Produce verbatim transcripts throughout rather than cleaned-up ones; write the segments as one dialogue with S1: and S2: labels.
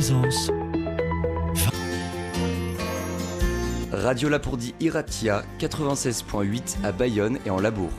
S1: présence.
S2: Radio Lapourdie Iratia, quatre-vingt-seize point huit à Bayonne et en Labourd.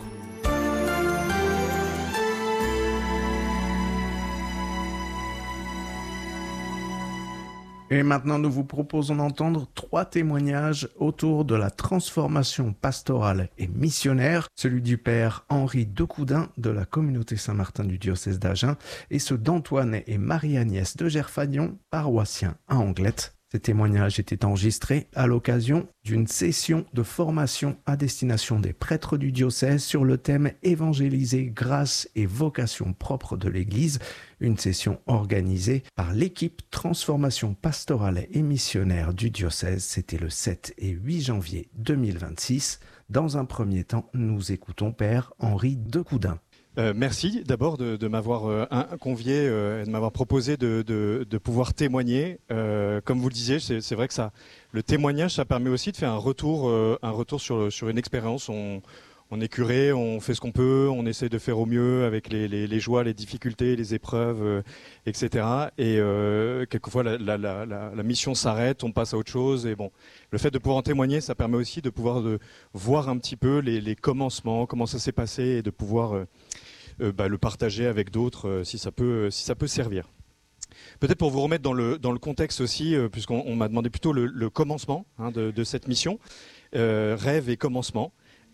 S3: Et maintenant, nous vous proposons d'entendre trois témoignages autour de la transformation pastorale et missionnaire, celui du père Henri Decoudin de la communauté Saint-Martin du diocèse d'Agen et ceux d'Antoine et Marie-Agnès de Gerfagnon, paroissiens à Anglette. Ces témoignages étaient enregistrés à l'occasion d'une session de formation à destination des prêtres du diocèse sur le thème « Évangéliser, grâce et vocation propre de l'Église », une session organisée par l'équipe Transformation pastorale et missionnaire du diocèse. C'était le sept et huit janvier deux mille vingt-six. Dans un premier temps, nous écoutons Père Henri Decoudin.
S4: Euh, merci d'abord de, de m'avoir euh, un, convié euh, et de m'avoir proposé de, de, de pouvoir témoigner. Euh, comme vous le disiez, c'est, c'est vrai que ça, le témoignage, ça permet aussi de faire un retour, euh, un retour sur, sur une expérience. On, on est curé, on fait ce qu'on peut, on essaie de faire au mieux avec les, les, les joies, les difficultés, les épreuves, euh, et cetera. Et euh, quelquefois, la, la, la, la, la mission s'arrête, on passe à autre chose. Et bon, le fait de pouvoir en témoigner, ça permet aussi de pouvoir de, voir un petit peu les, les commencements, comment ça s'est passé et de pouvoir euh, Euh, bah, le partager avec d'autres euh, si ça peut, euh, si ça peut servir. Peut-être pour vous remettre dans le, dans le contexte aussi, euh, puisqu'on on m'a demandé plutôt le, le commencement hein, de, de cette mission, euh, rêve et commencement.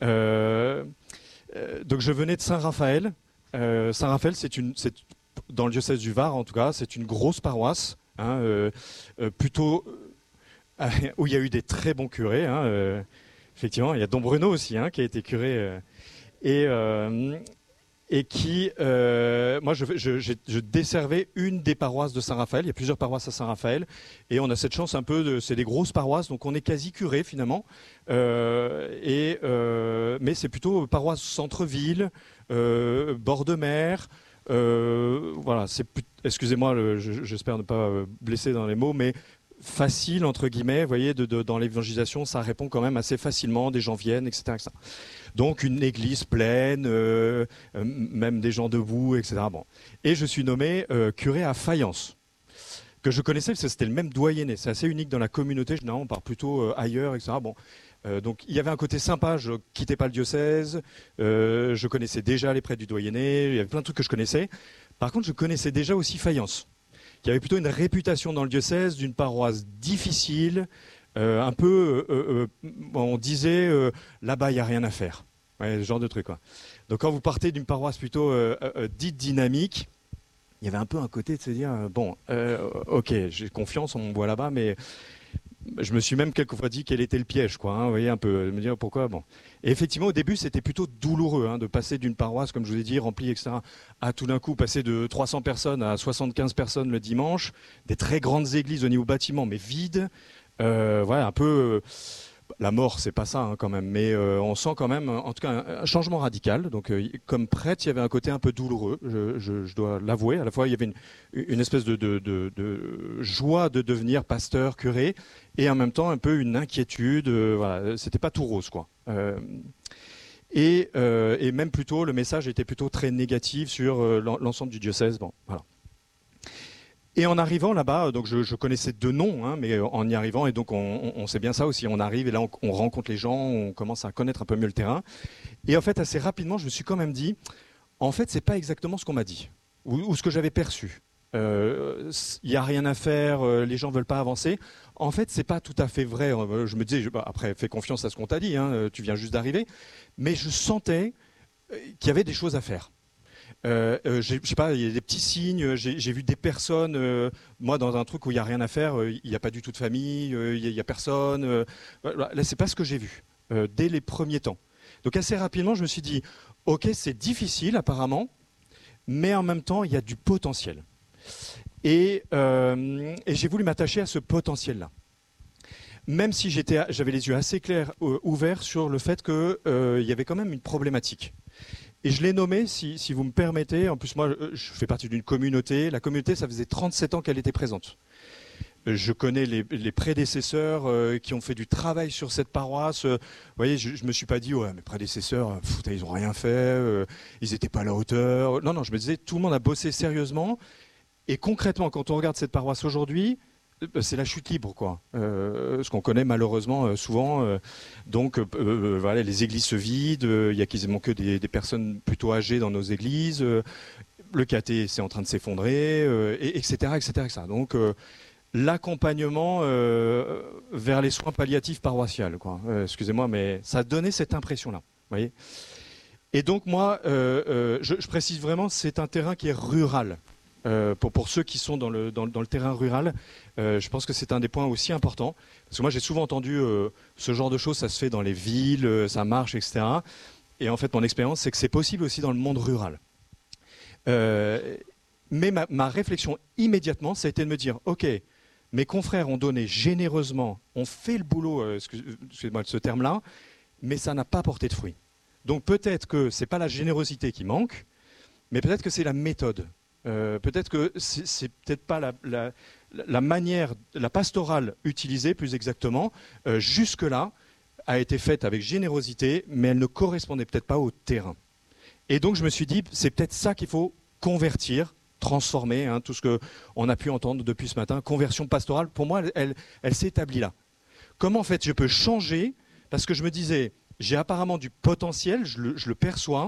S4: Euh, euh, donc je venais de Saint-Raphaël. Euh, Saint-Raphaël, c'est une, c'est, dans le diocèse du Var en tout cas, c'est une grosse paroisse, hein, euh, euh, plutôt euh, où il y a eu des très bons curés. Hein, euh, effectivement, il y a Don Bruno aussi hein, qui a été curé. Euh, et euh, et qui, euh, moi, je, je, je, je desservais une des paroisses de Saint-Raphaël. Il y a plusieurs paroisses à Saint-Raphaël, et on a cette chance un peu de, c'est des grosses paroisses, donc on est quasi curé finalement. Euh, et euh, mais c'est plutôt paroisse centre-ville, euh, bord de mer. Euh, voilà, c'est, excusez-moi, le, je, j'espère ne pas blesser dans les mots, mais facile entre guillemets, vous voyez, de, de, dans l'évangélisation, ça répond quand même assez facilement, des gens viennent, et cetera, et cetera. Donc une église pleine, euh, euh, même des gens debout, et cetera. Bon. Et je suis nommé euh, curé à Fayence, que je connaissais parce que c'était le même doyenné. C'est assez unique dans la communauté, généralement on part plutôt euh, ailleurs, et cetera. Bon. Euh, donc il y avait un côté sympa, je quittais pas le diocèse, euh, je connaissais déjà les prêtres du doyenné, il y avait plein de trucs que je connaissais. Par contre, je connaissais déjà aussi Fayence, qui avait plutôt une réputation dans le diocèse d'une paroisse difficile, euh, un peu, euh, euh, on disait, euh, là-bas, il n'y a rien à faire. Ouais, ce genre de truc, quoi. Donc quand vous partez d'une paroisse plutôt euh, euh, dite dynamique, il y avait un peu un côté de se dire, euh, bon, euh, ok, j'ai confiance, on me voit là-bas, mais je me suis même quelquefois dit quel était le piège, quoi. Hein, vous voyez, un peu, me dire pourquoi, bon. Et effectivement, au début, c'était plutôt douloureux hein, de passer d'une paroisse, comme je vous ai dit, remplie, et cetera, à tout d'un coup passer de trois cents personnes à soixante-quinze personnes le dimanche, des très grandes églises au niveau bâtiment, mais vides. Euh, voilà, un peu euh, la mort, c'est pas ça hein, quand même, mais euh, on sent quand même, en tout cas, un, un changement radical. Donc, euh, comme prêtre, il y avait un côté un peu douloureux, je, je, je dois l'avouer. À la fois, il y avait une, une espèce de, de, de, de joie de devenir pasteur, curé, et en même temps un peu une inquiétude. Euh, voilà, c'était pas tout rose, quoi. Euh, et, euh, et même plutôt, le message était plutôt très négatif sur euh, l'ensemble du diocèse. Bon, voilà. Et en arrivant là-bas, donc je, je connaissais deux noms, hein, mais en y arrivant, et donc on, on, on sait bien ça aussi, on arrive et là on, on rencontre les gens, on commence à connaître un peu mieux le terrain. Et en fait, assez rapidement, je me suis quand même dit, en fait, c'est pas exactement ce qu'on m'a dit, ou, ou ce que j'avais perçu. Il euh, n'y a rien à faire, euh, les gens veulent pas avancer. En fait, c'est pas tout à fait vrai. Je me disais, je, bah, après, fais confiance à ce qu'on t'a dit, hein, tu viens juste d'arriver. Mais je sentais qu'il y avait des choses à faire. Euh, euh, je sais pas, il y a des petits signes, j'ai, j'ai vu des personnes, euh, moi dans un truc où il n'y a rien à faire, euh, il n'y a pas du tout de famille, euh, il n'y a, a personne. Euh, là, c'est pas ce que j'ai vu euh, dès les premiers temps. Donc assez rapidement, je me suis dit, ok, c'est difficile apparemment, mais en même temps, il y a du potentiel. Et, euh, et j'ai voulu m'attacher à ce potentiel-là. Même si j'étais, j'avais les yeux assez clairs, euh, ouverts sur le fait qu'il euh, y avait quand même une problématique. Et je l'ai nommé, si, si vous me permettez, en plus moi je fais partie d'une communauté, la communauté ça faisait trente-sept ans qu'elle était présente. Je connais les, les prédécesseurs euh, qui ont fait du travail sur cette paroisse. Euh, vous voyez, je ne me suis pas dit, ouais, mes prédécesseurs, pff, ils n'ont rien fait, euh, ils n'étaient pas à la hauteur. Non, non, je me disais, tout le monde a bossé sérieusement. Et concrètement, quand on regarde cette paroisse aujourd'hui, c'est la chute libre, quoi. Euh, ce qu'on connaît malheureusement euh, souvent. Euh, donc, euh, euh, voilà, les églises se vident. Il euh, y a quasiment que des, des personnes plutôt âgées dans nos églises. Euh, le caté, c'est en train de s'effondrer, euh, et, etc., et cetera, et cetera. Donc, euh, l'accompagnement euh, vers les soins palliatifs paroissiales, quoi. Euh, excusez-moi, mais ça donnait cette impression-là. Vous voyez. Et donc, moi, euh, euh, je, je précise vraiment, c'est un terrain qui est rural. Euh, pour, pour ceux qui sont dans le, dans, dans le terrain rural, euh, je pense que c'est un des points aussi importants. Parce que moi, j'ai souvent entendu euh, ce genre de choses, ça se fait dans les villes, euh, ça marche, et cetera. Et en fait, mon expérience, c'est que c'est possible aussi dans le monde rural. Euh, mais ma, ma réflexion immédiatement, ça a été de me dire, OK, mes confrères ont donné généreusement, ont fait le boulot, euh, excusez-moi de ce terme-là, mais ça n'a pas porté de fruits. Donc peut-être que ce n'est pas la générosité qui manque, mais peut-être que c'est la méthode. Euh, peut-être que c'est, c'est peut-être pas la, la, la manière, la pastorale utilisée plus exactement, euh, jusque-là, a été faite avec générosité, mais elle ne correspondait peut-être pas au terrain. Et donc je me suis dit, c'est peut-être ça qu'il faut convertir, transformer, hein, tout ce qu'on a pu entendre depuis ce matin. Conversion pastorale, pour moi, elle, elle, elle s'établit là. Comment en fait je peux changer? Parce que je me disais, j'ai apparemment du potentiel, je le, je le perçois,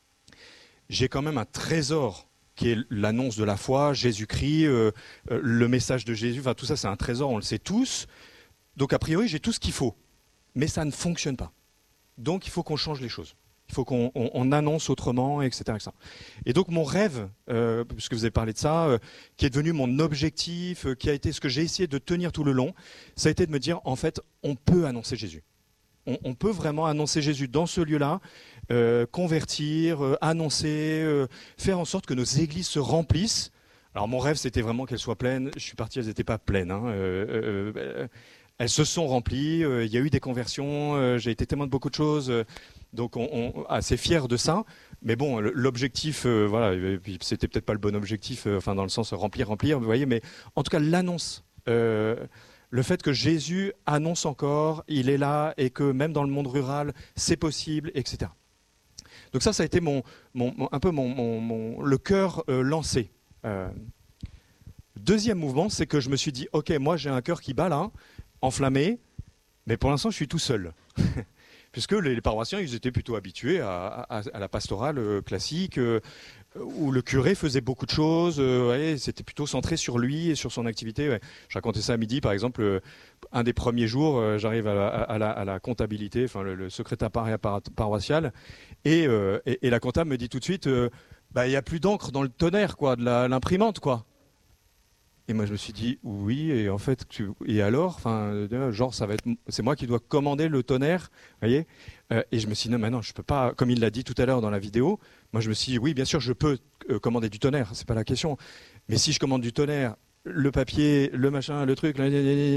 S4: j'ai quand même un trésor qui est l'annonce de la foi, Jésus-Christ, euh, euh, le message de Jésus, enfin tout ça c'est un trésor, on le sait tous. Donc a priori j'ai tout ce qu'il faut, mais ça ne fonctionne pas. Donc il faut qu'on change les choses. Il faut qu'on on, on annonce autrement, et cetera, et cetera. Et donc mon rêve, euh, puisque vous avez parlé de ça, euh, qui est devenu mon objectif, euh, qui a été ce que j'ai essayé de tenir tout le long, ça a été de me dire, en fait, on peut annoncer Jésus. On, on peut vraiment annoncer Jésus dans ce lieu-là, euh, convertir, euh, annoncer, euh, faire en sorte que nos églises se remplissent. Alors mon rêve, c'était vraiment qu'elles soient pleines. Je suis parti, elles n'étaient pas pleines. Hein. Euh, euh, elles se sont remplies, euh, il y a eu des conversions, euh, j'ai été témoin de beaucoup de choses. Euh, donc on, on assez fier de ça. Mais bon, l'objectif, euh, voilà, c'était peut-être pas le bon objectif, euh, enfin dans le sens remplir, remplir, vous voyez, mais en tout cas l'annonce. Euh, Le fait que Jésus annonce encore, il est là, et que même dans le monde rural, c'est possible, et cetera. Donc ça, ça a été mon, mon, mon, un peu mon, mon, mon, le cœur euh, lancé. Euh, deuxième mouvement, c'est que je me suis dit, ok, moi j'ai un cœur qui bat là, enflammé, mais pour l'instant je suis tout seul. Puisque les, les paroissiens, ils étaient plutôt habitués à, à, à la pastorale euh, classique, euh, où le curé faisait beaucoup de choses, euh, ouais, c'était plutôt centré sur lui et sur son activité. Ouais. Je racontais ça à midi, par exemple, euh, un des premiers jours, euh, j'arrive à la, à, la, à la comptabilité, enfin le, le secrétariat paroissial, et, euh, et, et la comptable me dit tout de suite, euh, bah, il n'y a plus d'encre dans le tonnerre, quoi, de l'imprimante, quoi. Et moi je me suis dit oui, et en fait tu, et alors, enfin genre ça va être, c'est moi qui dois commander le tonnerre, voyez. Euh, et je me suis dit non, mais non, je peux pas, comme il l'a dit tout à l'heure dans la vidéo. Moi je me suis dit oui, bien sûr je peux euh, commander du tonnerre, c'est pas la question. Mais si je commande du tonnerre, le papier, le machin, le truc,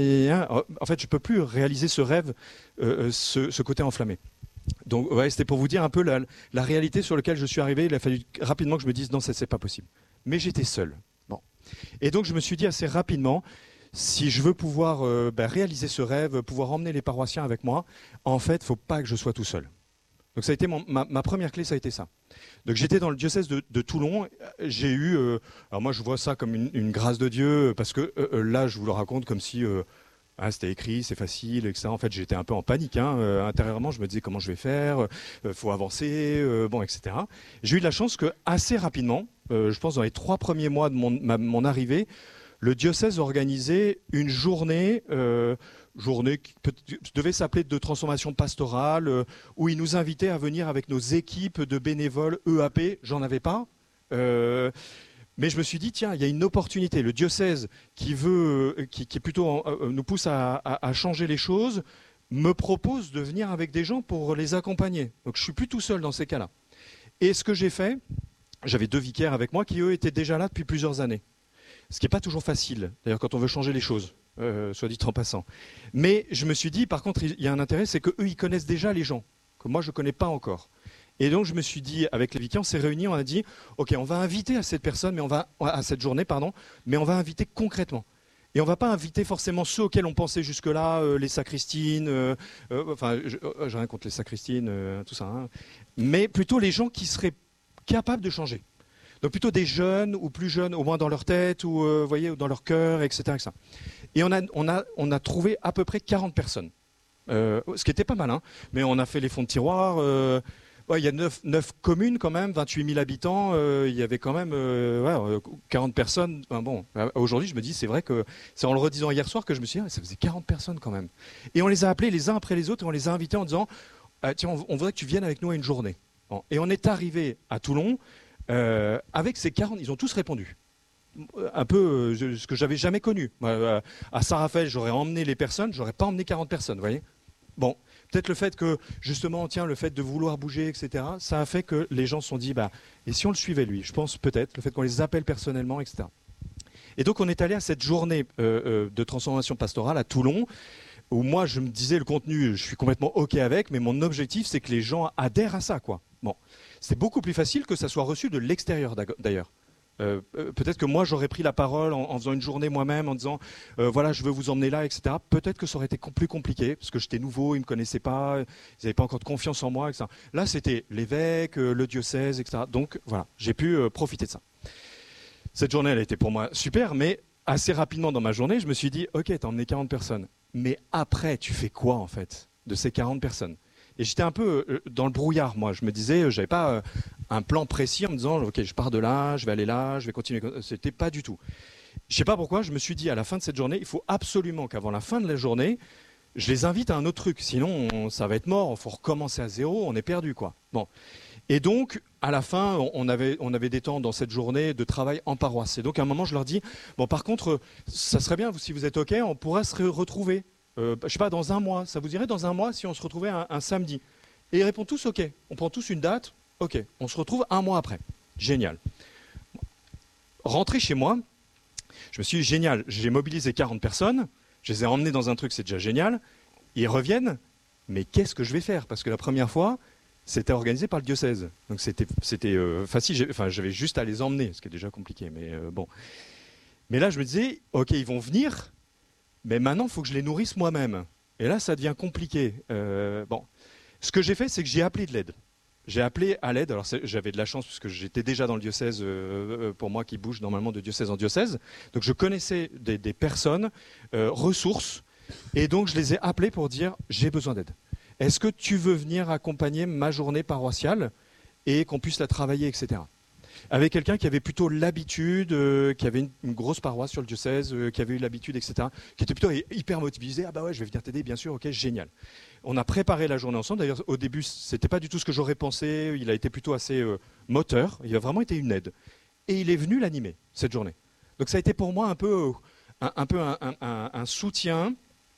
S4: en fait je peux plus réaliser ce rêve, euh, ce, ce côté enflammé. Donc ouais, c'était pour vous dire un peu la, la réalité sur laquelle je suis arrivé. Il a fallu rapidement que je me dise non, ça c'est pas possible. Mais j'étais seul. Bon. Et donc je me suis dit assez rapidement, si je veux pouvoir euh, ben, réaliser ce rêve, pouvoir emmener les paroissiens avec moi, en fait, il ne faut pas que je sois tout seul. Donc ça a été mon, ma, ma première clé, ça a été ça. Donc j'étais dans le diocèse de, de Toulon, j'ai eu, euh, alors moi je vois ça comme une, une grâce de Dieu, parce que euh, là je vous le raconte comme si euh, ah, c'était écrit, c'est facile, et cetera. En fait j'étais un peu en panique, hein, euh, intérieurement je me disais comment je vais faire, il euh, faut avancer, euh, bon, et cetera. J'ai eu de la chance que assez rapidement, euh, je pense dans les trois premiers mois de mon, ma, mon arrivée, le diocèse organisait une journée, euh, journée qui peut, devait s'appeler de transformation pastorale, euh, où il nous invitait à venir avec nos équipes de bénévoles E A P. J'en avais pas. Euh, mais je me suis dit, tiens, il y a une opportunité. Le diocèse qui veut, qui, qui plutôt euh, nous pousse à, à, à changer les choses, me propose de venir avec des gens pour les accompagner. Donc je suis plus tout seul dans ces cas-là. Et ce que j'ai fait, j'avais deux vicaires avec moi qui, eux, étaient déjà là depuis plusieurs années. Ce qui n'est pas toujours facile, d'ailleurs, quand on veut changer les choses, euh, soit dit en passant. Mais je me suis dit, par contre, il y a un intérêt, c'est qu'eux, ils connaissent déjà les gens, que moi, je ne connais pas encore. Et donc, je me suis dit, avec les vicaires, on s'est réunis, on a dit, OK, on va inviter à cette personne, mais on va, à cette journée, pardon, mais on va inviter concrètement. Et on ne va pas inviter forcément ceux auxquels on pensait jusque-là, euh, les sacristines, euh, euh, enfin, je n'ai rien contre les sacristines, euh, tout ça, hein, mais plutôt les gens qui seraient capables de changer. Donc plutôt des jeunes ou plus jeunes, au moins dans leur tête ou euh, voyez, dans leur cœur, et cetera, et cetera. Et on a, on, a, on a trouvé à peu près quarante personnes, euh, ce qui était pas mal, hein, mais on a fait les fonds de tiroir. Euh, ouais, il y a neuf communes quand même, vingt-huit mille habitants, euh, il y avait quand même euh, ouais, quarante personnes. Enfin, bon, aujourd'hui je me dis, c'est vrai que c'est en le redisant hier soir que je me suis dit, ah, ça faisait quarante personnes quand même. Et on les a appelés les uns après les autres et on les a invités en disant, ah, tiens, on, on voudrait que tu viennes avec nous à une journée. Bon. Et on est arrivé à Toulon euh, avec ces quarante, ils ont tous répondu. Un peu euh, ce que j'avais jamais connu. Euh, à Saint-Raphaël, j'aurais emmené les personnes, j'aurais pas emmené quarante personnes, vous voyez. Bon, peut-être le fait que, justement, tiens, le fait de vouloir bouger, et cetera, ça a fait que les gens se sont dit, bah, et si on le suivait, lui? Je pense peut-être, le fait qu'on les appelle personnellement, et cetera. Et donc, on est allé à cette journée euh, euh, de transformation pastorale à Toulon, où moi, je me disais, le contenu, je suis complètement OK avec, mais mon objectif, c'est que les gens adhèrent à ça, quoi. Bon, c'est beaucoup plus facile que ça soit reçu de l'extérieur, d'ailleurs. Euh, peut-être que moi j'aurais pris la parole en, en faisant une journée moi-même en disant euh, voilà je veux vous emmener là, et cetera. Peut-être que ça aurait été plus compliqué parce que j'étais nouveau, ils ne me connaissaient pas, ils n'avaient pas encore de confiance en moi, et cetera. Là c'était l'évêque, euh, le diocèse, et cetera. Donc voilà, j'ai pu euh, profiter de ça. Cette journée elle a été pour moi super, mais assez rapidement dans ma journée je me suis dit ok, t'as emmené quarante personnes, mais après tu fais quoi en fait de ces quarante personnes? Et j'étais un peu dans le brouillard, moi. Je me disais, j'avais pas un plan précis en me disant, ok, je pars de là, je vais aller là, je vais continuer. C'était pas du tout. Je sais pas pourquoi, je me suis dit à la fin de cette journée, il faut absolument qu'avant la fin de la journée, je les invite à un autre truc. Sinon, on, ça va être mort, il faut recommencer à zéro, on est perdu, quoi. Bon. Et donc, à la fin, on avait, on avait des temps dans cette journée de travail en paroisse. Et donc, à un moment, je leur dis, bon, par contre, ça serait bien, si vous êtes ok, on pourrait se retrouver. Euh, je sais pas, dans un mois, ça vous dirait dans un mois si on se retrouvait un, un samedi? Et ils répondent tous ok, on prend tous une date, ok, on se retrouve un mois après. Génial. Rentré chez moi, je me suis dit génial, j'ai mobilisé quarante personnes, je les ai emmenés dans un truc, c'est déjà génial, ils reviennent, mais qu'est-ce que je vais faire? Parce que la première fois, c'était organisé par le diocèse, donc c'était c'était euh, facile, enfin j'avais juste à les emmener, ce qui est déjà compliqué, mais euh, bon. Mais là je me disais, ok, ils vont venir, mais maintenant, il faut que je les nourrisse moi-même. Et là, ça devient compliqué. Euh, bon. Ce que j'ai fait, c'est que j'ai appelé de l'aide. J'ai appelé à l'aide. Alors, j'avais de la chance, puisque j'étais déjà dans le diocèse, euh, pour moi, qui bouge normalement de diocèse en diocèse. Donc, je connaissais des, des personnes, euh, ressources. Et donc, je les ai appelés pour dire, j'ai besoin d'aide. Est-ce que tu veux venir accompagner ma journée paroissiale et qu'on puisse la travailler, et cetera. Avec quelqu'un qui avait plutôt l'habitude, euh, qui avait une, une grosse paroisse sur le diocèse, euh, qui avait eu l'habitude, et cetera, qui était plutôt hyper motivé. Ah bah ouais, je vais venir t'aider, bien sûr, ok, génial. On a préparé la journée ensemble. D'ailleurs, au début, c'était pas du tout ce que j'aurais pensé. Il a été plutôt assez euh, moteur. Il a vraiment été une aide. Et il est venu l'animer, cette journée. Donc ça a été pour moi un peu un, un, peu un, un, un soutien,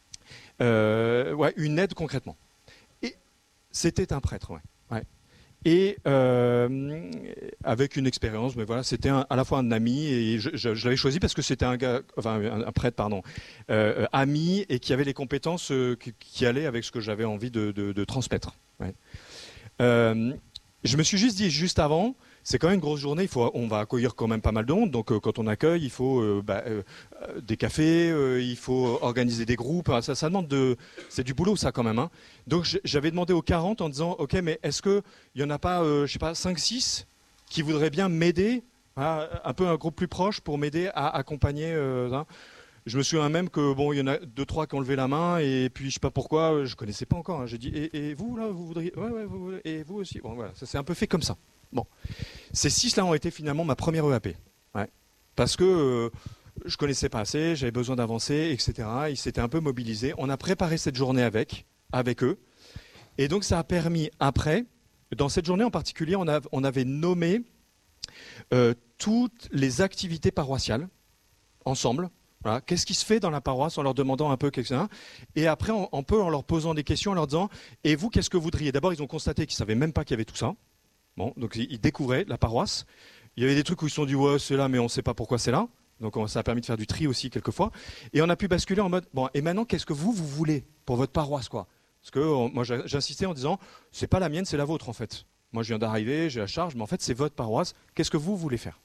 S4: euh, ouais, une aide concrètement. Et c'était un prêtre, ouais. ouais. Et euh, avec une expérience, mais voilà, c'était à la fois un ami et je, je, je l'avais choisi parce que c'était un gars, enfin un, un prêtre, pardon, euh, ami et qui avait les compétences euh, qui, qui allaient avec ce que j'avais envie de, de, de transmettre. Ouais. Euh, je me suis juste dit juste avant, c'est quand même une grosse journée. Il faut, on va accueillir quand même pas mal de monde. Donc euh, quand on accueille, il faut euh, bah, euh, des cafés, euh, il faut organiser des groupes. Ça, ça demande de, c'est du boulot ça quand même. Hein. Donc j'avais demandé aux quarante en disant, ok, mais est-ce que il y en a pas, euh, je sais pas, cinq six qui voudraient bien m'aider, hein, un peu un groupe plus proche pour m'aider à accompagner. Euh, hein. Je me souviens même que bon, il y en a deux trois qui ont levé la main et puis je sais pas pourquoi, je connaissais pas encore. Hein. J'ai dit, et, et vous là, vous voudriez, ouais, ouais, vous, et vous aussi. Bon voilà, ça s'est un peu fait comme ça. Bon, ces six-là ont été finalement ma première E A P, ouais. Parce que euh, je connaissais pas assez, j'avais besoin d'avancer, et cetera. Ils s'étaient un peu mobilisés. On a préparé cette journée avec, avec eux, et donc ça a permis après, dans cette journée en particulier, on, a, on avait nommé euh, toutes les activités paroissiales ensemble. Voilà. Qu'est-ce qui se fait dans la paroisse en leur demandant un peu quelque chose, et après on, on peut en leur posant des questions, en leur disant, et vous, qu'est-ce que vous voudriez? D'abord, ils ont constaté qu'ils savaient même pas qu'il y avait tout ça. Bon, donc ils découvraient la paroisse. Il y avait des trucs où ils se sont dit ouais c'est là mais on ne sait pas pourquoi c'est là. Donc ça a permis de faire du tri aussi quelquefois. Et on a pu basculer en mode bon et maintenant qu'est-ce que vous vous voulez pour votre paroisse quoi? Parce que on, moi j'insistais en disant c'est pas la mienne c'est la vôtre en fait. Moi je viens d'arriver j'ai la charge mais en fait c'est votre paroisse. Qu'est-ce que vous voulez faire?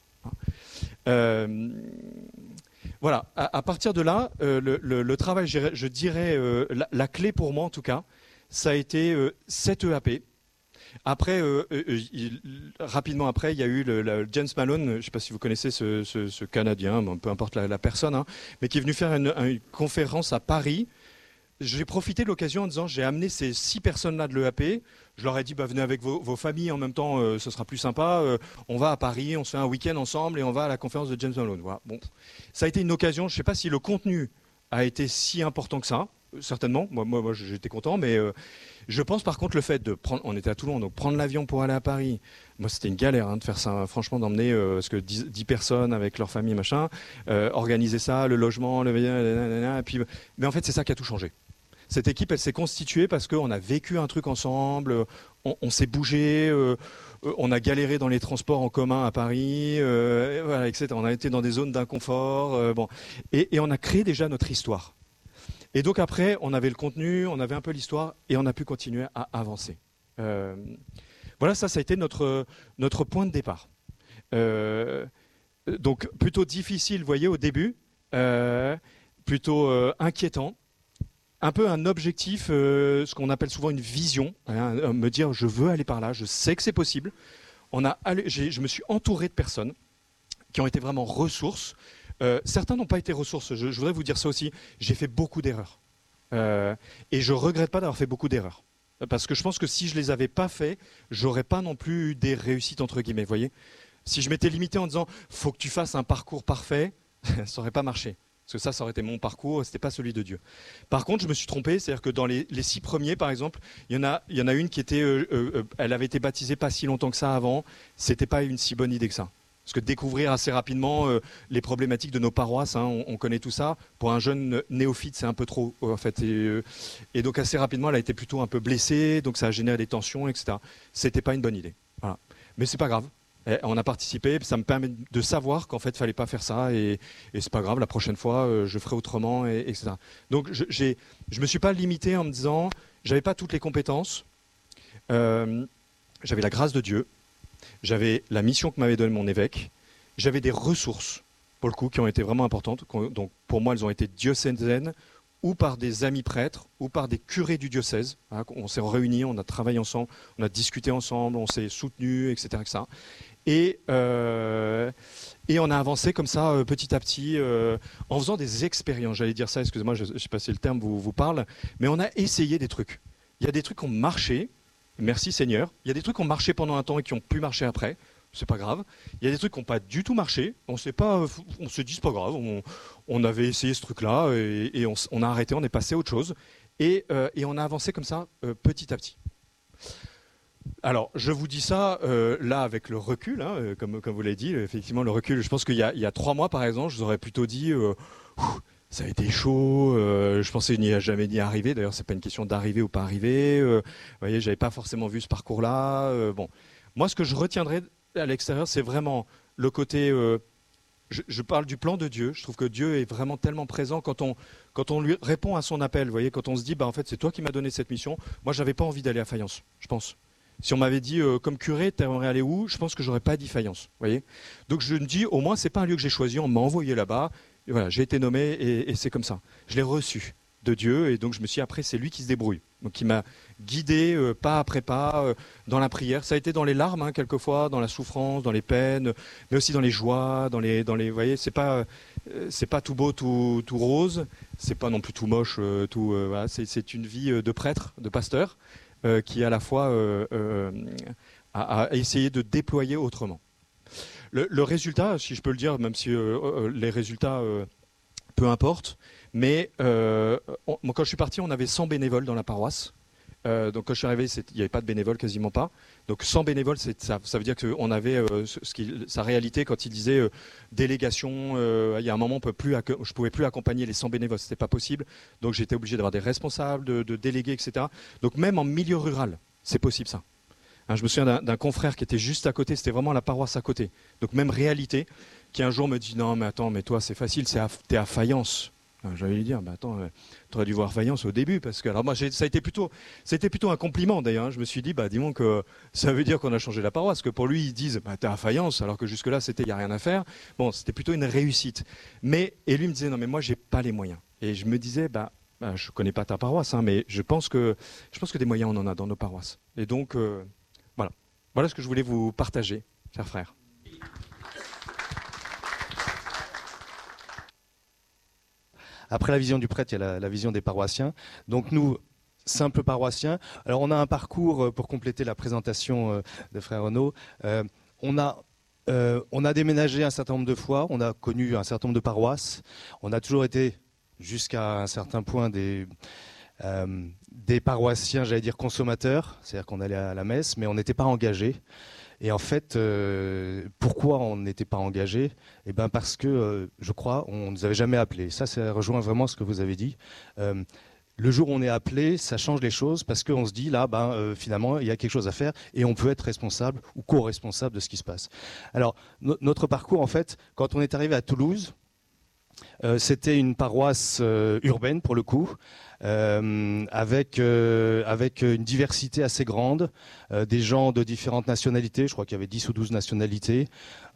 S4: euh, Voilà. À, à partir de là euh, le, le, le travail je dirais euh, la, la clé pour moi en tout cas ça a été euh, cette E A P. Après, euh, euh, il, rapidement après, il y a eu le, le James Malone, je ne sais pas si vous connaissez ce, ce, ce Canadien, bon, peu importe la, la personne, hein, mais qui est venu faire une, une conférence à Paris. J'ai profité de l'occasion en disant, j'ai amené ces six personnes-là de l'E A P, je leur ai dit, bah, venez avec vos, vos familles, en même temps, euh, ce sera plus sympa, euh, on va à Paris, on se fait un week-end ensemble et on va à la conférence de James Malone. Voilà. Bon. Ça a été une occasion, je ne sais pas si le contenu a été si important que ça, certainement, moi, moi, moi j'étais content, mais euh, je pense par contre le fait de prendre, on était à Toulon, donc prendre l'avion pour aller à Paris, moi c'était une galère hein, de faire ça, franchement d'emmener euh, parce que dix, dix personnes avec leur famille, machin, euh, organiser ça, le logement, le... Et puis, mais en fait c'est ça qui a tout changé. Cette équipe, elle s'est constituée parce qu'on a vécu un truc ensemble, on, on s'est bougé, euh, on a galéré dans les transports en commun à Paris, euh, voilà, et cetera. On a été dans des zones d'inconfort, euh, bon, et, et on a créé déjà notre histoire. Et donc après, on avait le contenu, on avait un peu l'histoire, et on a pu continuer à avancer. Euh, voilà, ça, ça a été notre, notre point de départ. Euh, donc plutôt difficile, vous voyez, au début, euh, plutôt euh, inquiétant. Un peu un objectif, euh, ce qu'on appelle souvent une vision, hein, me dire je veux aller par là, je sais que c'est possible. On a, je me suis entouré de personnes qui ont été vraiment ressources. Euh, certains n'ont pas été ressources, je, je voudrais vous dire ça aussi, j'ai fait beaucoup d'erreurs. Euh, et je ne regrette pas d'avoir fait beaucoup d'erreurs. Parce que je pense que si je ne les avais pas fait, j'aurais pas non plus eu des réussites entre guillemets, vous voyez. Si je m'étais limité en disant faut que tu fasses un parcours parfait, ça n'aurait pas marché. Parce que ça, ça aurait été mon parcours, ce n'était pas celui de Dieu. Par contre, je me suis trompé, c'est-à-dire que dans les, les six premiers, par exemple, il y en a, il y en a une qui était, euh, euh, elle avait été baptisée pas si longtemps que ça avant, c'était pas une si bonne idée que ça. Parce que découvrir assez rapidement euh, les problématiques de nos paroisses, hein, on, on connaît tout ça. Pour un jeune néophyte, c'est un peu trop, euh, en fait. Et, euh, et donc assez rapidement, elle a été plutôt un peu blessée, donc ça a généré des tensions, et cetera. C'était pas une bonne idée. Voilà. Mais c'est pas grave. On a participé, ça me permet de savoir qu'en fait, il ne fallait pas faire ça et, et c'est pas grave, la prochaine fois, euh, je ferai autrement, et, etc. Donc, je ne me suis pas limité en me disant, j'avais pas toutes les compétences, euh, j'avais la grâce de Dieu, j'avais la mission que m'avait donnée mon évêque, j'avais des ressources, pour le coup, qui ont été vraiment importantes. Donc, pour moi, elles ont été diocésaines, ou par des amis prêtres, ou par des curés du diocèse. Hein, on s'est réunis, on a travaillé ensemble, on a discuté ensemble, on s'est soutenus, et cetera, et cetera. Et, euh, et on a avancé comme ça euh, petit à petit euh, en faisant des expériences. J'allais dire ça, excusez-moi, je ne sais pas si le terme vous, vous parle, mais on a essayé des trucs. Il y a des trucs qui ont marché, merci Seigneur. Il y a des trucs qui ont marché pendant un temps et qui ont pu marcher après, c'est pas grave. Il y a des trucs qui n'ont pas du tout marché, on s'est pas, on se dit c'est pas grave, on, on avait essayé ce truc-là et, et on, on a arrêté, on est passé à autre chose. Et, euh, et on a avancé comme ça euh, petit à petit. Alors, je vous dis ça euh, là avec le recul, hein, euh, comme, comme vous l'avez dit, effectivement le recul, je pense qu'il y a, il y a trois mois par exemple, je vous aurais plutôt dit euh, ça a été chaud, euh, je pensais n'y a jamais n'y arriver, d'ailleurs c'est pas une question d'arriver ou pas arriver, euh, vous voyez, j'avais pas forcément vu ce parcours-là. Euh, bon. Moi ce que je retiendrai à l'extérieur, c'est vraiment le côté, euh, je, je parle du plan de Dieu, je trouve que Dieu est vraiment tellement présent quand on, quand on lui répond à son appel, vous voyez, quand on se dit, bah, en fait c'est toi qui m'as donné cette mission, moi j'avais pas envie d'aller à Fayence, je pense. Si on m'avait dit, euh, comme curé, tu aimerais aller où? Je pense que j'aurais pas dit Fayence. Voyez. Donc je me dis, au moins, c'est pas un lieu que j'ai choisi, on m'a envoyé là-bas. Voilà, j'ai été nommé et, et c'est comme ça. Je l'ai reçu de Dieu et donc je me suis dit, après, c'est lui qui se débrouille. Donc il m'a guidé euh, pas après pas euh, dans la prière. Ça a été dans les larmes, hein, quelquefois, dans la souffrance, dans les peines, mais aussi dans les joies, dans les. Dans les vous voyez, c'est pas, euh, c'est pas tout beau, tout, tout rose, c'est pas non plus tout moche, euh, tout. Euh, voilà, c'est, c'est une vie de prêtre, de pasteur. Euh, qui à la fois euh, euh, a, a essayé de déployer autrement. Le, le résultat, si je peux le dire, même si euh, euh, les résultats, euh, peu importe, mais euh, on, moi, quand je suis parti, on avait cent bénévoles dans la paroisse. Euh, donc quand je suis arrivé, il n'y avait pas de bénévoles, quasiment pas. Donc cent bénévoles, c'est, ça, ça veut dire qu'on avait euh, ce, ce qui, sa réalité quand il disait euh, délégation. Euh, il y a un moment, on peut plus, je ne pouvais plus accompagner les cent bénévoles, ce n'était pas possible. Donc j'étais obligé d'avoir des responsables, de, de délégués, et cetera. Donc même en milieu rural, c'est possible ça. Hein, je me souviens d'un, d'un confrère qui était juste à côté, c'était vraiment la paroisse à côté. Donc même réalité, qui un jour me dit non mais attends, mais toi c'est facile, c'est à, t'es à Fayence. J'allais lui dire, bah attends, euh, tu aurais dû voir Fayence au début, parce que alors moi, j'ai, ça a été plutôt, ça a été plutôt un compliment d'ailleurs. Hein. Je me suis dit, bah dis-moi que ça veut dire qu'on a changé la paroisse, que pour lui ils disent, bah t'es à Fayence, alors que jusque là c'était, il y a rien à faire. Bon, c'était plutôt une réussite. Mais et lui me disait, non mais moi j'ai pas les moyens. Et je me disais, bah, bah je connais pas ta paroisse, hein, mais je pense que, je pense que des moyens on en a dans nos paroisses. Et donc, euh, Voilà ce que je voulais vous partager, chers frères. Après la vision du prêtre, il y a la, la vision des paroissiens. Donc nous, simples paroissiens, alors on a un parcours pour compléter la présentation de frère Renaud. Euh, on a euh, on a déménagé un certain nombre de fois, on a connu un certain nombre de paroisses. On a toujours été, jusqu'à un certain point, des euh, des paroissiens, j'allais dire consommateurs, c'est-à-dire qu'on allait à la messe, mais on n'était pas engagés. Et en fait, euh, pourquoi on n'était pas engagé? Eh ben parce que, euh, je crois, on ne nous avait jamais appelés. Ça, ça rejoint vraiment ce que vous avez dit. Euh, le jour où on est appelé, ça change les choses parce qu'on se dit, là, ben, euh, finalement, il y a quelque chose à faire et on peut être responsable ou co-responsable de ce qui se passe. Alors, no- notre parcours, en fait, quand on est arrivé à Toulouse, euh, c'était une paroisse euh, urbaine, pour le coup, Euh, avec, euh, avec une diversité assez grande, euh, des gens de différentes nationalités, je crois qu'il y avait dix ou douze nationalités,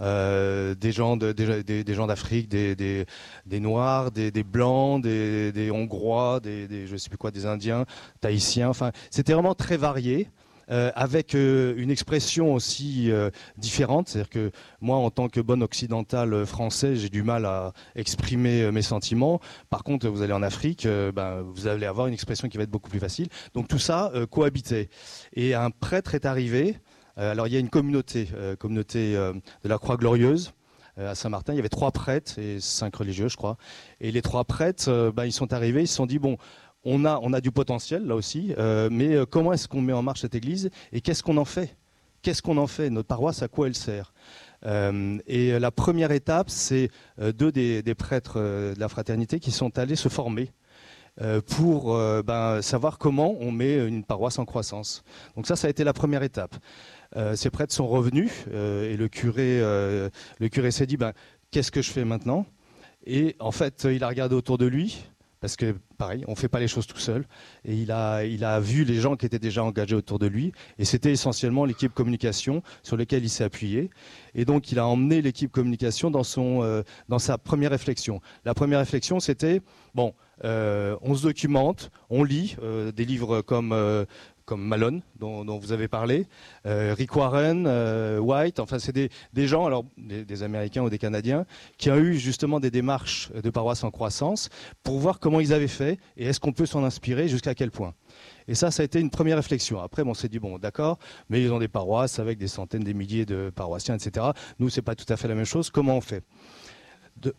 S4: euh, des gens de, des, des, des gens d'Afrique, des, des, des Noirs, des, des Blancs, des, des Hongrois, des, des, je sais plus quoi, des Indiens, Tahitiens, enfin, c'était vraiment très varié. Euh, avec euh, une expression aussi euh, différente, c'est-à-dire que moi, en tant que bon occidental français, j'ai du mal à exprimer euh, mes sentiments. Par contre, vous allez en Afrique, euh, ben, vous allez avoir une expression qui va être beaucoup plus facile. Donc tout ça euh, cohabitait. Et un prêtre est arrivé. Euh, alors il y a une communauté, euh, communauté euh, de la Croix-Glorieuse. À Saint-Martin, il y avait trois prêtres et cinq religieux, je crois. Et les trois prêtres, euh, ben, ils sont arrivés, ils se sont dit, bon, on a, on a du potentiel là aussi, euh, mais euh, comment est-ce qu'on met en marche cette église et qu'est-ce qu'on en fait? Qu'est-ce qu'on en fait? Notre paroisse, à quoi elle sert? euh, Et la première étape, c'est euh, deux des, des prêtres euh, de la fraternité qui sont allés se former euh, pour euh, ben, savoir comment on met une paroisse en croissance. Donc ça, ça a été la première étape. Euh, ces prêtres sont revenus euh, et le curé, euh, le curé s'est dit, ben, qu'est-ce que je fais maintenant? Et en fait, il a regardé autour de lui, parce que pareil, on ne fait pas les choses tout seul. Et il a, il a vu les gens qui étaient déjà engagés autour de lui. Et c'était essentiellement l'équipe communication sur laquelle il s'est appuyé. Et donc, il a emmené l'équipe communication dans, son, euh, dans sa première réflexion. La première réflexion, c'était, bon, euh, on se documente, on lit euh, des livres comme... Euh, comme Malone, dont, dont vous avez parlé, euh, Rick Warren, euh, White, enfin c'est des, des gens, alors des, des Américains ou des Canadiens, qui ont eu justement des démarches de paroisse en croissance pour voir comment ils avaient fait et est-ce qu'on peut s'en inspirer, jusqu'à quel point. Et ça, ça a été une première réflexion. Après, bon, on s'est dit, bon, d'accord, mais ils ont des paroisses avec des centaines, des milliers de paroissiens, et cetera. Nous, c'est pas tout à fait la même chose. Comment on fait? de...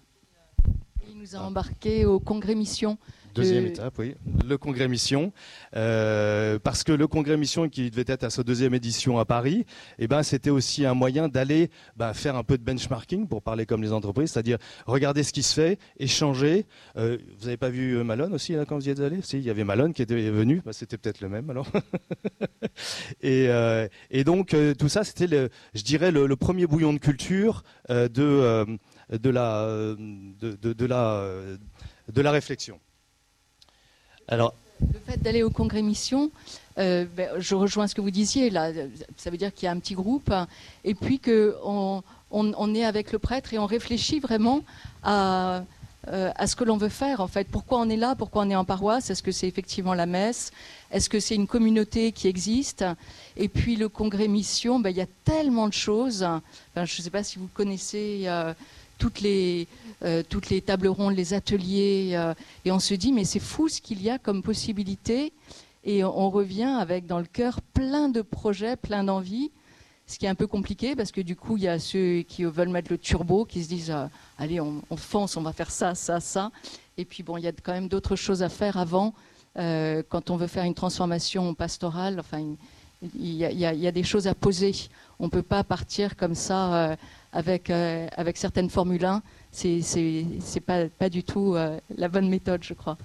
S1: Il nous a embarqués au Congrès Mission.
S4: Deuxième
S1: Euh...
S4: étape, oui, le Congrès Mission, euh, parce que le Congrès Mission qui devait être à sa deuxième édition à Paris, eh ben, c'était aussi un moyen d'aller ben, faire un peu de benchmarking, pour parler comme les entreprises, c'est-à-dire regarder ce qui se fait, échanger. Euh, vous n'avez pas vu Malone aussi là, quand vous y êtes allé? Si, il y avait Malone qui était venu, ben, c'était peut-être le même alors. et, euh, et donc euh, tout ça, c'était, le, je dirais, le, le premier bouillon de culture euh, de, euh, de, la, de, de, de, la, de la réflexion. Alors,
S1: le fait d'aller au Congrès Mission, euh, ben, je rejoins ce que vous disiez, là, ça veut dire qu'il y a un petit groupe, et puis qu'on on, on est avec le prêtre et on réfléchit vraiment à, euh, à ce que l'on veut faire, en fait. Pourquoi on est là, pourquoi on est en paroisse? Est-ce que c'est effectivement la messe? Est-ce que c'est une communauté qui existe? Et puis le Congrès Mission, ben, il y a tellement de choses. Enfin, je ne sais pas si vous connaissez... Euh, toutes les, euh, toutes les tables rondes, les ateliers, euh, et on se dit, mais c'est fou ce qu'il y a comme possibilité, et on, on revient avec dans le cœur plein de projets, plein d'envies, ce qui est un peu compliqué, parce que du coup, il y a ceux qui veulent mettre le turbo, qui se disent, euh, allez, on, on fonce, on va faire ça, ça, ça, et puis bon, il y a quand même d'autres choses à faire avant, euh, quand on veut faire une transformation pastorale, enfin, une, il y, a, il, y a, il y a des choses à poser, on ne peut pas partir comme ça... Euh, Avec, euh, avec certaines Formule un, c'est c'est pas, pas du tout euh, la bonne méthode, je crois.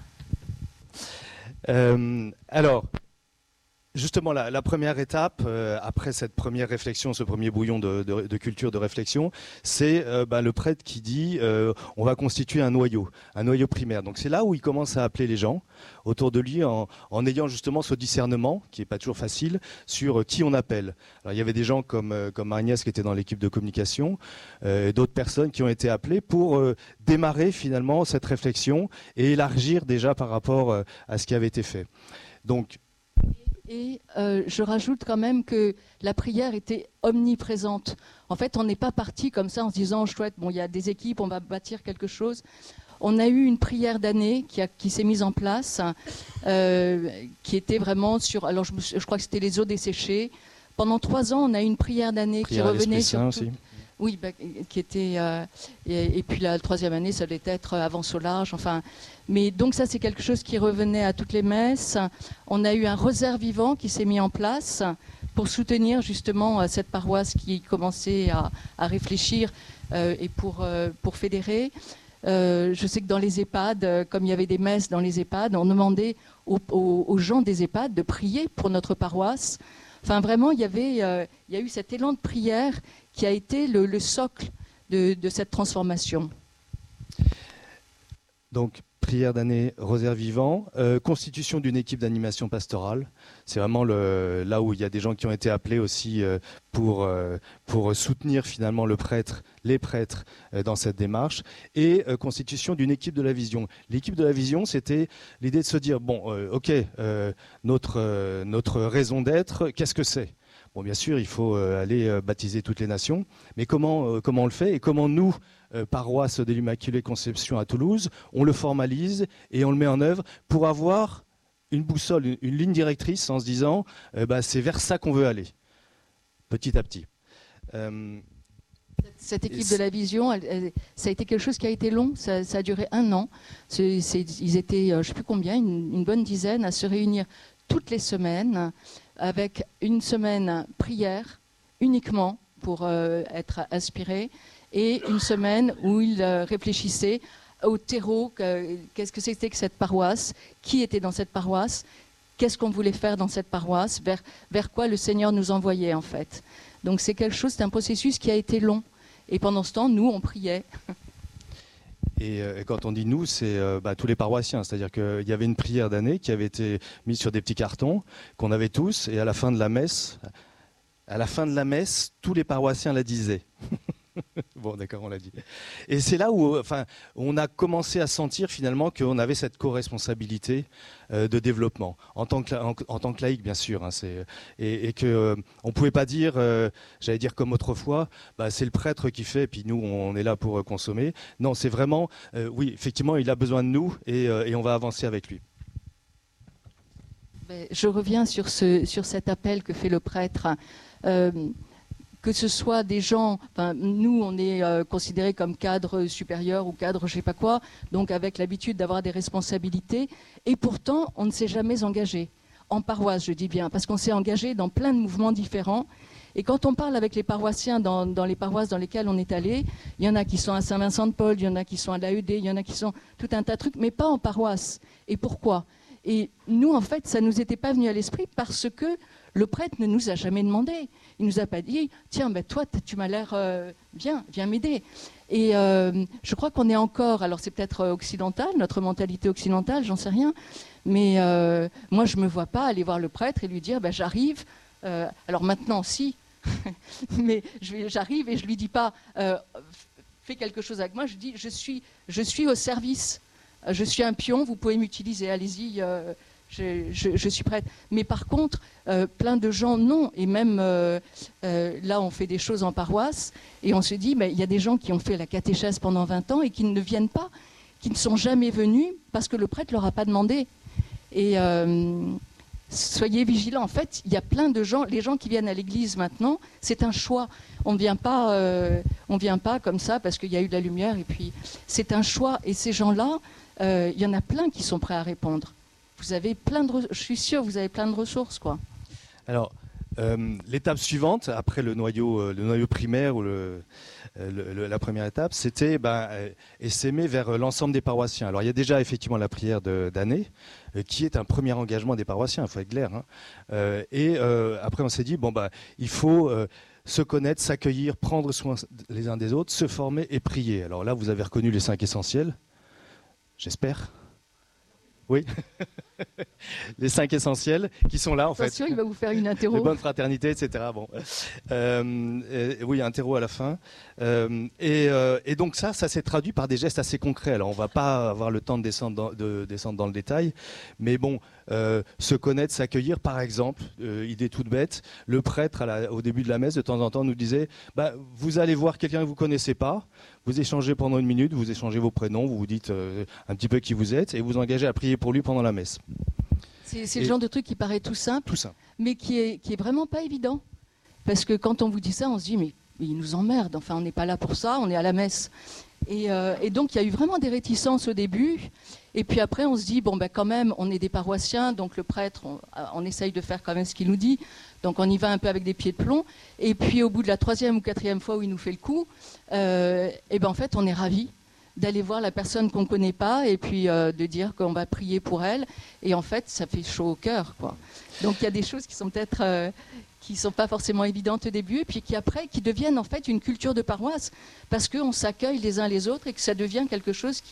S4: Euh, alors, justement, la, la première étape, euh, après cette première réflexion, ce premier bouillon de, de, de culture, de réflexion, c'est euh, bah, le prêtre qui dit euh, on va constituer un noyau, un noyau primaire. Donc c'est là où il commence à appeler les gens autour de lui en, en ayant justement ce discernement, qui n'est pas toujours facile, sur qui on appelle. Alors il y avait des gens comme, comme Agnès qui était dans l'équipe de communication, euh, et d'autres personnes qui ont été appelées pour euh, démarrer finalement cette réflexion et élargir déjà par rapport euh, à ce qui avait été fait. Donc,
S1: Et euh, je rajoute quand même que la prière était omniprésente. En fait, on n'est pas parti comme ça en se disant chouette, bon, il y a des équipes, on va bâtir quelque chose. On a eu une prière d'année qui, a, qui s'est mise en place, euh, qui était vraiment sur. Alors, je, je crois que c'était les eaux desséchées. Pendant trois ans, on a eu une prière d'année qui revenait sur. Tout, aussi. Oui, bah, qui était. Euh, et, et puis la troisième année, ça devait être Avance au large. Enfin, mais donc ça, c'est quelque chose qui revenait à toutes les messes. On a eu un rosaire vivant qui s'est mis en place pour soutenir justement cette paroisse qui commençait à, à réfléchir euh, et pour euh, pour fédérer. Euh, je sais que dans les EHPAD, euh, comme il y avait des messes dans les EHPAD, on demandait aux, aux, aux gens des EHPAD de prier pour notre paroisse. Enfin, vraiment, il y avait, euh, il y a eu cet élan de prière qui a été le, le socle de, de cette transformation.
S5: Donc, prière d'année, rosaire vivant, euh, constitution d'une équipe d'animation pastorale. C'est vraiment le, là où il y a des gens qui ont été appelés aussi euh, pour, euh, pour soutenir finalement le prêtre, les prêtres euh, dans cette démarche. Et euh, constitution d'une équipe de la vision. L'équipe de la vision, c'était l'idée de se dire, bon, euh, ok, euh, notre, euh, notre raison d'être, qu'est-ce que c'est ? Bon, bien sûr, il faut euh, aller euh, baptiser toutes les nations, mais comment, euh, comment on le fait et comment nous, euh, paroisse de l'Immaculée Conception à Toulouse, on le formalise et on le met en œuvre pour avoir une boussole, une, une ligne directrice en se disant euh, bah, c'est vers ça qu'on veut aller, petit à petit. Euh,
S1: Cette équipe de la vision, elle, elle, ça a été quelque chose qui a été long, ça, ça a duré un an. C'est, c'est, ils étaient, je ne sais plus combien, une, une bonne dizaine à se réunir toutes les semaines, avec une semaine prière uniquement pour euh, être inspiré, et une semaine où ils euh, réfléchissaient au terreau, que, qu'est-ce que c'était que cette paroisse, qui était dans cette paroisse, qu'est-ce qu'on voulait faire dans cette paroisse, vers, vers quoi le Seigneur nous envoyait en fait. Donc c'est quelque chose, c'est un processus qui a été long. Et pendant ce temps, nous, on priait.
S5: Et, euh, et quand on dit nous, c'est euh, bah, tous les paroissiens. C'est-à-dire qu'il y avait une prière d'année qui avait été mise sur des petits cartons, qu'on avait tous, et à la fin de la messe, à la fin de la messe, tous les paroissiens la disaient. Bon, d'accord, on l'a dit. Et c'est là où enfin, on a commencé à sentir finalement qu'on avait cette co-responsabilité euh, de développement, en tant que, en, en tant que laïc, bien sûr. Hein, c'est, et, et qu'on euh, ne pouvait pas dire, euh, j'allais dire comme autrefois, bah, c'est le prêtre qui fait, et puis nous, on est là pour euh, consommer. Non, c'est vraiment, euh, oui, effectivement, il a besoin de nous, et, euh, et on va avancer avec lui.
S1: Je reviens sur, ce, sur cet appel que fait le prêtre. Euh, que ce soit des gens, enfin, nous on est euh, considérés comme cadres supérieurs ou cadres je sais pas quoi, donc avec l'habitude d'avoir des responsabilités, et pourtant on ne s'est jamais engagé, en paroisse je dis bien, parce qu'on s'est engagé dans plein de mouvements différents, et quand on parle avec les paroissiens dans, dans les paroisses dans lesquelles on est allé, il y en a qui sont à Saint-Vincent-de-Paul, il y en a qui sont à l'A E D, il y en a qui sont tout un tas de trucs, mais pas en paroisse. Et pourquoi ? Et nous en fait ça nous était pas venu à l'esprit parce que le prêtre ne nous a jamais demandé. Il ne nous a pas dit « Tiens, ben toi, tu m'as l'air euh, bien, viens m'aider ». Et euh, je crois qu'on est encore, alors c'est peut-être occidental, notre mentalité occidentale, j'en sais rien, mais euh, moi je ne me vois pas aller voir le prêtre et lui dire ben, « J'arrive euh, ». Alors maintenant, si, mais je vais, j'arrive et je ne lui dis pas euh, « Fais quelque chose avec moi », je dis je suis, « Je suis au service, je suis un pion, vous pouvez m'utiliser, allez-y euh, ». Je, je, je suis prête. Mais par contre, euh, plein de gens, non. Et même euh, euh, là, on fait des choses en paroisse et on se dit, il y a des gens qui ont fait la catéchèse pendant vingt ans et qui ne viennent pas, qui ne sont jamais venus parce que le prêtre ne leur a pas demandé. Et euh, soyez vigilants. En fait, il y a plein de gens, les gens qui viennent à l'église maintenant, c'est un choix. On ne vient pas, euh, on vient pas comme ça parce qu'il y a eu de la lumière. Et puis, c'est un choix. Et ces gens-là, euh, il y en a plein qui sont prêts à répondre. Vous avez plein de, je suis sûr, vous avez plein de ressources, quoi.
S5: Alors, euh, l'étape suivante, après le noyau, euh, le noyau primaire ou le, euh, le, la première étape, c'était ben, euh, essaimer vers l'ensemble des paroissiens. Alors, il y a déjà effectivement la prière de, d'année, euh, qui est un premier engagement des paroissiens, il faut être clair. Hein. Euh, et euh, après, on s'est dit, bon, ben, il faut euh, se connaître, s'accueillir, prendre soin les uns des autres, se former et prier. Alors là, vous avez reconnu les cinq essentiels, j'espère. Oui. les cinq essentiels qui sont là en
S1: Attention,
S5: fait.
S1: il va vous faire une interro.
S5: De bonne fraternité, et cetera. Bon, euh, et, oui, interro à la fin. Euh, et, euh, et donc ça, ça s'est traduit par des gestes assez concrets. Alors on va pas avoir le temps de descendre dans, de descendre dans le détail, mais bon, euh, se connaître, s'accueillir, par exemple, euh, idée toute bête. Le prêtre à la, au début de la messe, de temps en temps, nous disait bah, vous allez voir quelqu'un que vous connaissez pas, vous échangez pendant une minute, vous échangez vos prénoms, vous vous dites euh, un petit peu qui vous êtes, et vous engagez à prier pour lui pendant la messe.
S1: C'est, c'est le genre de truc qui paraît tout simple,
S5: Tout ça.
S1: mais qui est, qui est vraiment pas évident. Parce que quand on vous dit ça, on se dit, mais, mais il nous emmerde, enfin on n'est pas là pour ça, on est à la messe. Et, euh, et donc il y a eu vraiment des réticences au début, et puis après on se dit, bon ben quand même, on est des paroissiens, donc le prêtre, on, on essaye de faire quand même ce qu'il nous dit, donc on y va un peu avec des pieds de plomb, et puis au bout de la troisième ou quatrième fois où il nous fait le coup, euh, et ben en fait on est ravis d'aller voir la personne qu'on ne connaît pas et puis euh, de dire qu'on va prier pour elle. Et en fait, ça fait chaud au cœur, quoi. Donc il y a des choses qui sont peut-être euh, qui ne sont pas forcément évidentes au début, et puis qui après qui deviennent en fait une culture de paroisse, parce qu'on s'accueille les uns les autres et que ça devient quelque chose qui